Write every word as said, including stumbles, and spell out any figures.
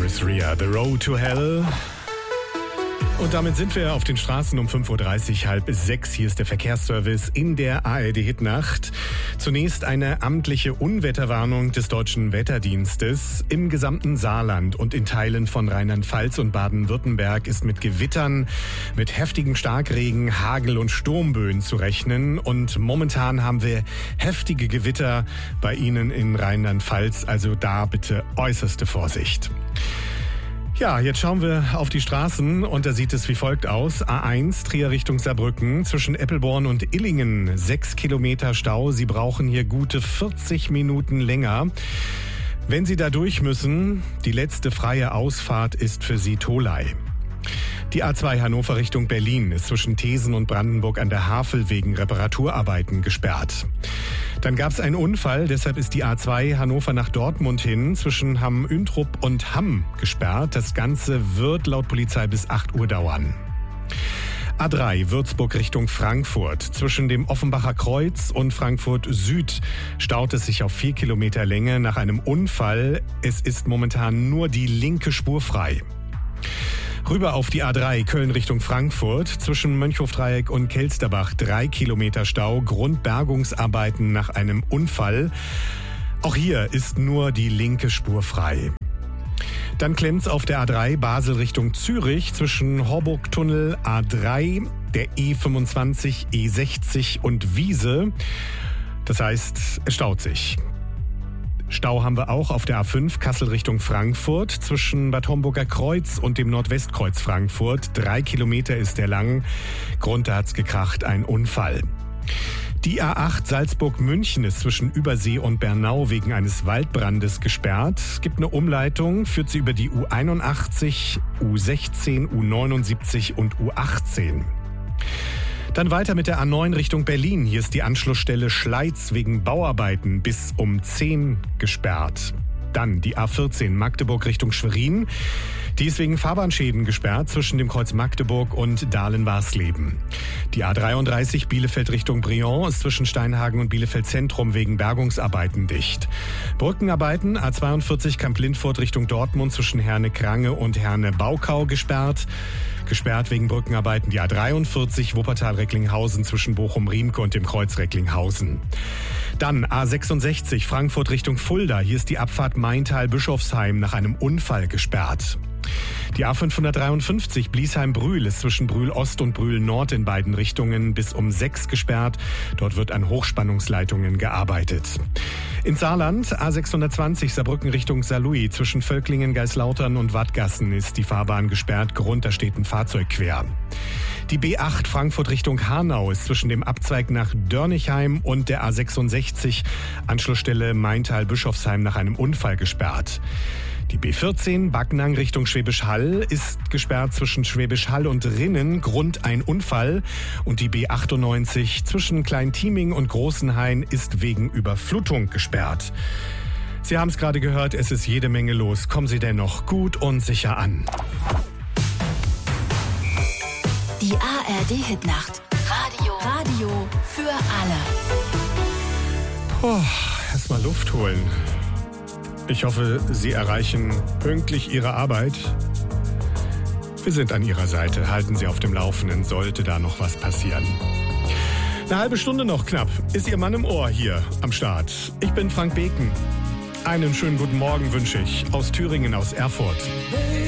ist Rhea, The Road to Hell. Und damit sind wir auf den Straßen um fünf Uhr dreißig, halb sechs. Hier ist der Verkehrsservice in der A R D-Hitnacht. Zunächst eine amtliche Unwetterwarnung des Deutschen Wetterdienstes. Im gesamten Saarland und in Teilen von Rheinland-Pfalz und Baden-Württemberg ist mit Gewittern, mit heftigen Starkregen, Hagel und Sturmböen zu rechnen. Und momentan haben wir heftige Gewitter bei Ihnen in Rheinland-Pfalz. Also da bitte äußerste Vorsicht. Ja, jetzt schauen wir auf die Straßen und da sieht es wie folgt aus. A eins, Trier Richtung Saarbrücken, zwischen Eppelborn und Illingen, sechs Kilometer Stau. Sie brauchen hier gute vierzig Minuten länger. Wenn Sie da durch müssen, die letzte freie Ausfahrt ist für Sie Tholey. Die A zwei Hannover Richtung Berlin ist zwischen Thesen und Brandenburg an der Havel wegen Reparaturarbeiten gesperrt. Dann gab es einen Unfall, deshalb ist die A zwei Hannover nach Dortmund hin zwischen Hamm-Üntrup und Hamm gesperrt. Das Ganze wird laut Polizei bis acht Uhr dauern. A drei Würzburg Richtung Frankfurt. Zwischen dem Offenbacher Kreuz und Frankfurt Süd staut es sich auf vier Kilometer Länge nach einem Unfall. Es ist momentan nur die linke Spur frei. Rüber auf die A drei Köln Richtung Frankfurt. Zwischen Mönchhofdreieck und Kelsterbach drei Kilometer Stau. Grundbergungsarbeiten nach einem Unfall. Auch hier ist nur die linke Spur frei. Dann klemmt's auf der A drei Basel Richtung Zürich zwischen Horburgtunnel, A drei, der E fünfundzwanzig, E sechzig und Wiese. Das heißt, es staut sich. Stau haben wir auch auf der A fünf Kassel Richtung Frankfurt zwischen Bad Homburger Kreuz und dem Nordwestkreuz Frankfurt. Drei Kilometer ist der lang. Grund, da hat's gekracht, ein Unfall. Die A acht Salzburg-München ist zwischen Übersee und Bernau wegen eines Waldbrandes gesperrt. Es gibt eine Umleitung, führt sie über die U einundachtzig, U sechzehn, U neunundsiebzig und U achtzehn. Dann weiter mit der A neun Richtung Berlin. Hier ist die Anschlussstelle Schleiz wegen Bauarbeiten bis um zehn gesperrt. Dann die A vierzehn Magdeburg Richtung Schwerin. Die ist wegen Fahrbahnschäden gesperrt zwischen dem Kreuz Magdeburg und Dahlen-Warsleben. Die A dreiunddreißig Bielefeld Richtung Briand ist zwischen Steinhagen und Bielefeld Zentrum wegen Bergungsarbeiten dicht. Brückenarbeiten A zweiundvierzig Kamp-Lindfort Richtung Dortmund zwischen Herne-Krange und Herne-Baukau gesperrt. Gesperrt wegen Brückenarbeiten die A dreiundvierzig Wuppertal-Recklinghausen zwischen Bochum-Riemke und dem Kreuz Recklinghausen. Dann A sechsundsechzig Frankfurt Richtung Fulda. Hier ist die Abfahrt Maintal-Bischofsheim nach einem Unfall gesperrt. Die A fünfhundertdreiundfünfzig Bliesheim-Brühl ist zwischen Brühl-Ost und Brühl-Nord in beiden Richtungen bis um sechs gesperrt. Dort wird an Hochspannungsleitungen gearbeitet. In Saarland A sechshundertzwanzig Saarbrücken Richtung Saarlouis zwischen Völklingen, Geislautern und Wattgassen ist die Fahrbahn gesperrt. Grund, da steht ein Fahrzeug quer. Die B acht Frankfurt Richtung Hanau ist zwischen dem Abzweig nach Dörnichheim und der A sechsundsechzig Anschlussstelle Maintal-Bischofsheim nach einem Unfall gesperrt. Die B vierzehn Backnang Richtung Schwäbisch Hall ist gesperrt zwischen Schwäbisch Hall und Rinnen, Grund ein Unfall. Und die B achtundneunzig zwischen Klein-Tieming und Großenhain ist wegen Überflutung gesperrt. Sie haben es gerade gehört, es ist jede Menge los. Kommen Sie dennoch gut und sicher an. Die A R D-Hitnacht. Radio. Radio für alle. Oh, erst mal Luft holen. Ich hoffe, Sie erreichen pünktlich Ihre Arbeit. Wir sind an Ihrer Seite. Halten Sie auf dem Laufenden, sollte da noch was passieren. Eine halbe Stunde noch knapp ist Ihr Mann im Ohr hier am Start. Ich bin Frank Beken. Einen schönen guten Morgen wünsche ich aus Thüringen, aus Erfurt.